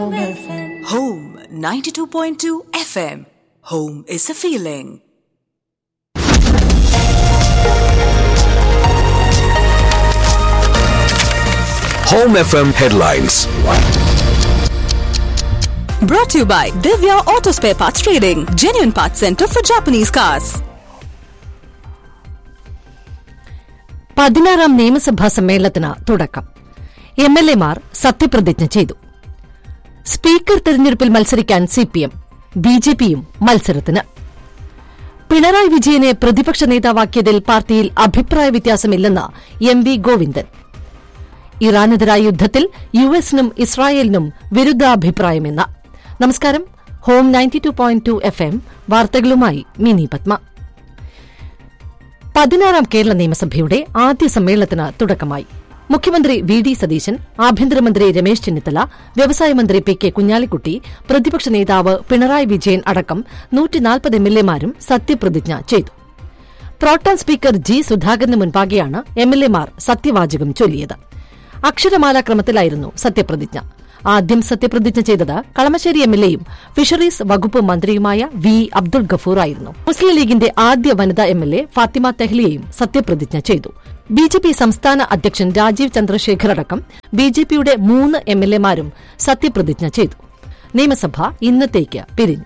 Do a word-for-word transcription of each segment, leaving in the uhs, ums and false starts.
Home ninety-two point two F M. Home is a feeling. Home F M headlines. Brought to you by Divya Auto Spare Parts Trading, genuine parts center for Japanese cars. പതിനാറാം നിയമസഭാ സമ്മേളനത്തിന് തുടക്കം. M L എമാർ സത്യപ്രതിജ്ഞ ചെയ്തു. Speaker തെരഞ്ഞെടുപ്പിൽ മത്സരിക്കാൻ CPM, ബിജെപിയും മത്സരത്തിന്. പിണറായി വിജയനെ പ്രതിപക്ഷ നേതാവാക്കിയതിൽ പാർട്ടിയിൽ അഭിപ്രായ വ്യത്യാസമില്ലെന്ന് എം വി ഗോവിന്ദൻ. ഇറാനെതിരായ യുദ്ധത്തിൽ യുഎസിനും ഇസ്രായേലിനും വിരുദ്ധാഭിപ്രായമെന്ന്. നമസ്കാരം. Home ninety two point two F M വാർത്തകളുമായി മിനി പത്മ. പതിനാറാം കേരള നിയമസഭയുടെ ആദ്യ സമ്മേളനത്തിന് തുടക്കമായി. മുഖ്യമന്ത്രി വി ഡി സതീശൻ, ആഭ്യന്തരമന്ത്രി രമേശ് ചെന്നിത്തല, വ്യവസായ മന്ത്രി പി കെ കുഞ്ഞാലിക്കുട്ടി, പ്രതിപക്ഷ നേതാവ് പിണറായി വിജയൻ അടക്കം നൂറ്റിനാൽപ്പത് എം എൽ എമാരും സത്യപ്രതിജ്ഞ ചെയ്തു. പ്രോട്ടം സ്പീക്കർ ജി സുധാകരന് മുൻപാകെയാണ് എം എൽ എമാർ സത്യവാചകം ചൊല്ലിയത്. അക്ഷരമാല ക്രമത്തിലായിരുന്നു സത്യപ്രതിജ്ഞ. ആദ്യം സത്യപ്രതിജ്ഞ ചെയ്തത് കളമശ്ശേരി എം എൽ എയും ഫിഷറീസ് വകുപ്പ് മന്ത്രിയുമായ വി അബ്ദുൾ ഗഫൂർ ആയിരുന്നു. മുസ്ലിം ലീഗിന്റെ ആദ്യ വനിതാ എം എൽ എ ഫാത്തിമ തെഹ്ലിയയും സത്യപ്രതിജ്ഞ ചെയ്തു. ബി ജെ പി സംസ്ഥാന അധ്യക്ഷൻ രാജീവ് ചന്ദ്രശേഖർ അടക്കം ബി ജെ പിയുടെ മൂന്ന് എം എൽ എമാരും സത്യപ്രതിജ്ഞ ചെയ്തു. നിയമസഭ ഇന്നത്തേക്ക് പിരിഞ്ഞു.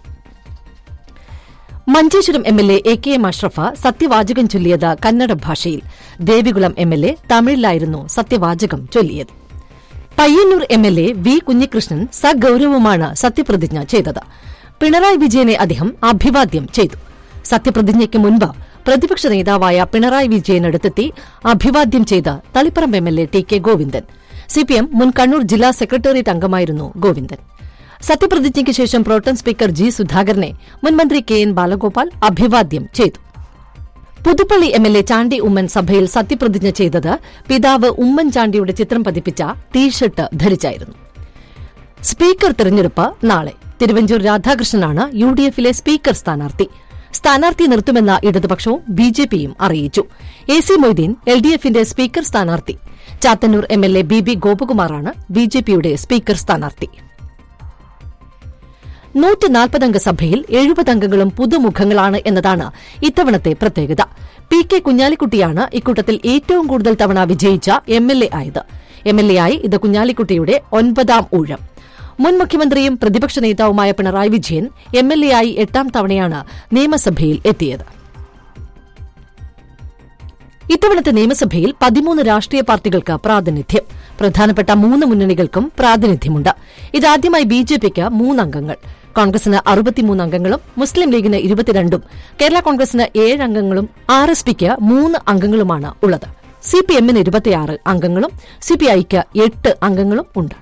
Manjeshwaram M L A A K M Ashraf സത്യവാചകം ചൊല്ലിയത് കന്നഡ ഭാഷയിൽ. ദേവികുളം എം എൽ എ തമിഴിലായിരുന്നു സത്യവാചകം ചൊല്ലിയത്. Payyanur M L A V Kunhikrishnan സഗൌരവമാണ് സത്യപ്രതിജ്ഞ ചെയ്തത്. പിണറായി വിജയനെ അദ്ദേഹം അഭിവാദ്യം ചെയ്തു. സത്യപ്രതിജ്ഞയ്ക്ക് മുൻപ് പ്രതിപക്ഷ നേതാവായ പിണറായി വിജയനടുത്തെത്തി അഭിവാദ്യം ചെയ്ത് Taliparamba M L A T K Govindan. CPM മുൻ കണ്ണൂർ ജില്ലാ സെക്രട്ടേറിയറ്റ് അംഗമായിരുന്നു ഗോവിന്ദൻ. സത്യപ്രതിജ്ഞയ്ക്ക് ശേഷം പ്രോട്ടം സ്പീക്കർ ജി സുധാകരനെ മുൻമന്ത്രി കെ എൻ ബാലഗോപാൽ അഭിവാദ്യം ചെയ്തു. Puthuppally M L A Chandy Oommen സഭയിൽ സത്യപ്രതിജ്ഞ ചെയ്തത് പിതാവ് ഉമ്മൻചാണ്ടിയുടെ ചിത്രം പതിപ്പിച്ച ടീഷർട്ട് ധരിച്ചായിരുന്നു. സ്പീക്കർ തെരഞ്ഞെടുപ്പ് നാളെ. തിരുവഞ്ചൂർ രാധാകൃഷ്ണനാണ് യു ഡി എഫിലെ സ്പീക്കർ സ്ഥാനാർത്ഥി. സ്ഥാനാർത്ഥി നിർത്തുമെന്ന ഇടതുപക്ഷവും ബി ജെ പിയും അറിയിച്ചു. A C Moideen L D എഫിന്റെ സ്പീക്കർ സ്ഥാനാർത്ഥി. Chathannoor M L A B B ഗോപകുമാറാണ് B J പിയുടെ സ്പീക്കർ സ്ഥാനാർത്ഥി. നൂറ്റിനാൽപ്പതംഗ സഭയിൽ എഴുപത് അംഗങ്ങളും പുതുമുഖങ്ങളാണ് എന്നതാണ് ഇത്തവണത്തെ പ്രത്യേകത. പി കെ കുഞ്ഞാലിക്കുട്ടിയാണ് ഇക്കൂട്ടത്തിൽ ഏറ്റവും കൂടുതൽ തവണ വിജയിച്ച എം എൽ എ ആയത്. എം എൽ എ ആയി ഇത് കുഞ്ഞാലിക്കുട്ടിയുടെ ഒൻപതാം ഊഴം. മുൻ മുഖ്യമന്ത്രിയും പ്രതിപക്ഷ നേതാവുമായ Pinarayi Vijayan M L A ആയി എട്ടാം തവണയാണ് നിയമസഭയിൽ എത്തിയത്. ഇത്തവണത്തെ നിയമസഭയിൽ പതിമൂന്ന് രാഷ്ട്രീയ പാർട്ടികൾക്ക് പ്രാതിനിധ്യം. പ്രധാനപ്പെട്ട മൂന്ന് മുന്നണികൾക്കും പ്രാതിനിധ്യമുണ്ട്. ഇതാദ്യമായി ബി ജെ പിക്ക് മൂന്നംഗങ്ങൾ, കോൺഗ്രസിന് അറുപത്തിമൂന്ന് അംഗങ്ങളും മുസ്ലിം ലീഗിന് ഇരുപത്തിരണ്ടും കേരള കോൺഗ്രസിന് ഏഴ് അംഗങ്ങളും ആർ എസ് പിക്ക് മൂന്ന് അംഗങ്ങളുമാണ് ഉള്ളത്. സിപിഎമ്മിന് ഇരുപത്തിയാറ് അംഗങ്ങളും സിപിഐക്ക് എട്ട് അംഗങ്ങളും ഉണ്ട്.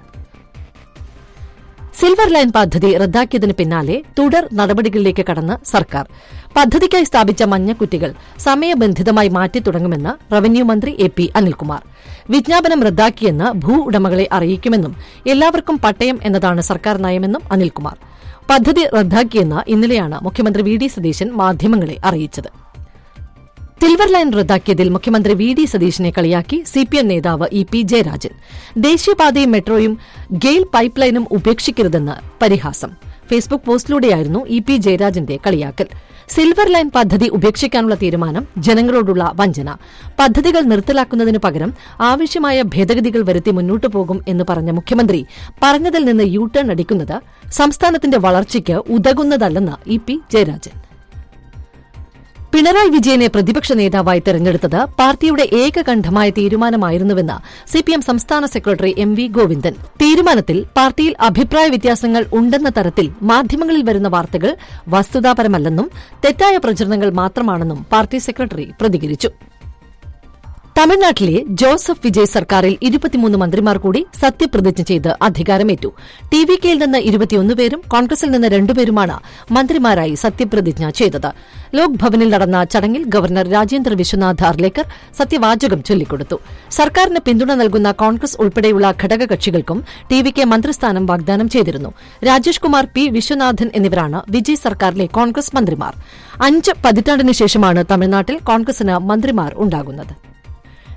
സിൽവർ ലൈൻ പദ്ധതി റദ്ദാക്കിയതിന് പിന്നാലെ തുടർ നടപടികളിലേക്ക് കടന്ന് സർക്കാർ. പദ്ധതിക്കായി സ്ഥാപിച്ച മഞ്ഞക്കുറ്റികൾ സമയബന്ധിതമായി മാറ്റിത്തുടങ്ങുമെന്ന് റവന്യൂ മന്ത്രി എ പി അനിൽകുമാർ. വിജ്ഞാപനം റദ്ദാക്കിയെന്ന് ഭൂ ഉടമകളെ അറിയിക്കുമെന്നും എല്ലാവർക്കും പട്ടയം എന്നതാണ് സർക്കാർ നയമെന്നും അനിൽകുമാർ. പദ്ധതി റദ്ദാക്കിയെന്ന് ഇന്നലെയാണ് മുഖ്യമന്ത്രി വി ഡി സതീശൻ മാധ്യമങ്ങളെ അറിയിച്ചത്. സിൽവർ ലൈൻ റദ്ദാക്കിയതിൽ മുഖ്യമന്ത്രി വി ഡി സതീശനെ കളിയാക്കി സിപിഎം നേതാവ് E P Jayarajan. ദേശീയപാതയും മെട്രോയും GAIL pipe ലൈനും ഉപേക്ഷിക്കരുതെന്ന് പരിഹാസം. ഫേസ്ബുക്ക് പോസ്റ്റിലൂടെയായിരുന്നു ഇ പി ജയരാജന്റെ കളിയാക്കൽ. സിൽവർ ലൈൻ പദ്ധതി ഉപേക്ഷിക്കാനുള്ള തീരുമാനം ജനങ്ങളോടുള്ള വഞ്ചന. പദ്ധതികൾ നിർത്തലാക്കുന്നതിനു പകരം ആവശ്യമായ ഭേദഗതികൾ വരുത്തി മുന്നോട്ടു പോകും എന്ന് പറഞ്ഞ മുഖ്യമന്ത്രി പറഞ്ഞതിൽ നിന്ന് യു ടേൺ അടിക്കുന്നത് സംസ്ഥാനത്തിന്റെ വളർച്ചയ്ക്ക് ഉതകുന്നതല്ലെന്ന് ഇ പി ജയരാജൻ. പിണറായി വിജയനെ പ്രതിപക്ഷ നേതാവായി തെരഞ്ഞെടുത്തത് പാർട്ടിയുടെ ഏകകണ്ഠമായ തീരുമാനമായിരുന്നുവെന്ന് സിപിഎം സംസ്ഥാന സെക്രട്ടറി എം വി ഗോവിന്ദൻ. തീരുമാനത്തിൽ പാർട്ടിയിൽ അഭിപ്രായ വ്യത്യാസങ്ങൾ ഉണ്ടെന്ന തരത്തിൽ മാധ്യമങ്ങളിൽ വരുന്ന വാർത്തകൾ വസ്തുതാപരമല്ലെന്നും തെറ്റായ പ്രചരണങ്ങൾ മാത്രമാണെന്നും പാർട്ടി സെക്രട്ടറി പ്രതികരിച്ചു. തമിഴ്നാട്ടിലെ ജോസഫ് വിജയ് സർക്കാരിൽ ഇരുപത്തിമൂന്ന് മന്ത്രിമാർ കൂടി സത്യപ്രതിജ്ഞ ചെയ്ത് അധികാരമേറ്റു. ടി വി കെയിൽ നിന്ന് ഇരുപത്തിയൊന്ന് പേരും കോൺഗ്രസിൽ നിന്ന് രണ്ടുപേരുമാണ് മന്ത്രിമാരായി സത്യപ്രതിജ്ഞ ചെയ്തത്. ലോക് ഭവനിൽ നടന്ന ചടങ്ങിൽ ഗവർണർ രാജേന്ദ്ര വിശ്വനാഥ് അർലേക്കർ സത്യവാചകം ചൊല്ലിക്കൊടുത്തു. സർക്കാരിന് പിന്തുണ നൽകുന്ന കോൺഗ്രസ് ഉൾപ്പെടെയുള്ള ഘടകകക്ഷികൾക്കും ടി വി കെ മന്ത്രിസ്ഥാനം വാഗ്ദാനം ചെയ്തിരുന്നു. രാജേഷ് കുമാർ, പി വിശ്വനാഥൻ എന്നിവരാണ് വിജയ് സർക്കാരിലെ കോൺഗ്രസ് മന്ത്രിമാർ. അഞ്ച് പതിറ്റാണ്ടിന് ശേഷമാണ് തമിഴ്നാട്ടിൽ കോൺഗ്രസിന് മന്ത്രിമാർ ഉണ്ടാകുന്നത്.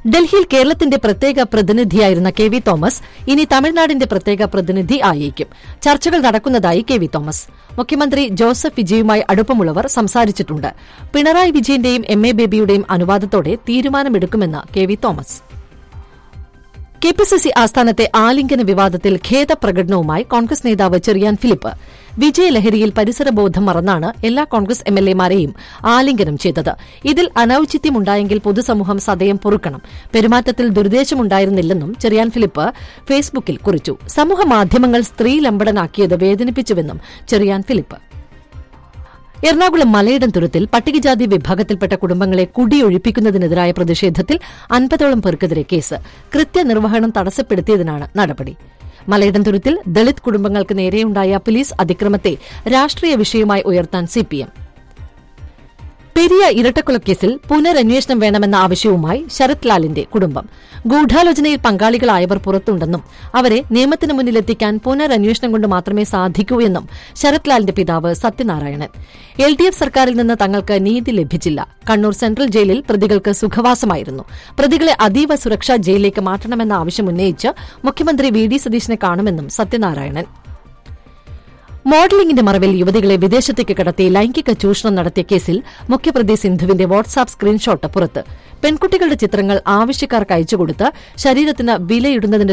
ഡൽഹിയിൽ കേരളത്തിന്റെ പ്രത്യേക പ്രതിനിധിയായിരുന്ന കെ വി തോമസ് ഇനി തമിഴ്നാടിന്റെ പ്രത്യേക പ്രതിനിധി ആയേക്കും. ചർച്ചകൾ നടക്കുന്നതായി കെ വി തോമസ്. മുഖ്യമന്ത്രി ജോസഫ് വിജയുമായി അടുപ്പമുള്ളവർ സംസാരിച്ചിട്ടുണ്ട്. പിണറായി വിജയന്റെയും എം എ ബേബിയുടെയും അനുവാദത്തോടെ തീരുമാനമെടുക്കുമെന്ന് K V Thomas. K P C C ആസ്ഥാനത്തെ ആലിംഗന വിവാദത്തിൽ ഖേദപ്രകടനവുമായി കോൺഗ്രസ് നേതാവ് ചെറിയാൻ ഫിലിപ്പ്. വിജയലഹരിയിൽ പരിസരബോധം മറന്നാണ് എല്ലാ കോൺഗ്രസ് എം എൽ എമാരെയും ആലിംഗനം ചെയ്തത്. ഇതിൽ അനൌചിത്യമുണ്ടായെങ്കിൽ പൊതുസമൂഹം സദയം പൊറുക്കണം. പെരുമാറ്റത്തിൽ ദുരുദ്ദേശമുണ്ടായിരുന്നില്ലെന്നും ചെറിയാൻ ഫിലിപ്പ് ഫേസ്ബുക്കിൽ കുറിച്ചു. സമൂഹമാധ്യമങ്ങൾ സ്ത്രീലമ്പടനാക്കിയത് വേദനിപ്പിച്ചുവെന്നും ചെറിയാൻ ഫിലിപ്പ്. എറണാകുളം മലയിടം തുരുത്തിൽ പട്ടികജാതി വിഭാഗത്തിൽപ്പെട്ട കുടുംബങ്ങളെ കുടിയൊഴിപ്പിക്കുന്നതിനെതിരായ പ്രതിഷേധത്തിൽ അൻപതോളം പേർക്കെതിരെ കേസ്. കൃത്യനിർവഹണം തടസ്സപ്പെടുത്തിയതിനാണ് നടപടി. മലയിടം തുരുത്തിൽ ദളിത് കുടുംബങ്ങൾക്ക് നേരെയുണ്ടായ പോലീസ് അതിക്രമത്തെ രാഷ്ട്രീയ വിഷയമായി ഉയർത്താൻ സിപിഎം. പെരിയ ഇരട്ടക്കൊലക്കേസിൽ പുനരന്വേഷണം വേണമെന്ന ആവശ്യവുമായി ശരത് ലാലിന്റെ കുടുംബം. ഗൂഢാലോചനയിൽ പങ്കാളികളായവർ പുറത്തുണ്ടെന്നും അവരെ നിയമത്തിന് മുന്നിലെത്തിക്കാൻ പുനരന്വേഷണം കൊണ്ട് മാത്രമേ സാധിക്കൂ എന്നും ശരത് ലാലിന്റെ പിതാവ് സത്യനാരായണൻ. എൽ ഡി എഫ് സർക്കാരിൽ നിന്ന് തങ്ങൾക്ക് നീതി ലഭിച്ചില്ല. കണ്ണൂർ സെൻട്രൽ ജയിലിൽ പ്രതികൾക്ക് സുഖവാസമായിരുന്നു. പ്രതികളെ അതീവ സുരക്ഷാ ജയിലിലേക്ക് മാറ്റണമെന്ന ആവശ്യം ഉന്നയിച്ച് മുഖ്യമന്ത്രി വി ഡി സതീശനെ കാണുമെന്നും സത്യനാരായണൻ. മോഡലിംഗിന്റെ മറവിൽ യുവതികളെ വിദേശത്തേക്ക് കടത്തി ലൈംഗിക ചൂഷണം നടത്തിയ കേസിൽ മുഖ്യപ്രതി സിന്ധുവിന്റെ വാട്സാപ്പ് സ്ക്രീൻഷോട്ട് പുറത്ത്. പെൺകുട്ടികളുടെ ചിത്രങ്ങൾ ആവശ്യക്കാർക്ക് അയച്ചുകൊടുത്ത് ശരീരത്തിന് വിലയിടുന്നതിന്റെ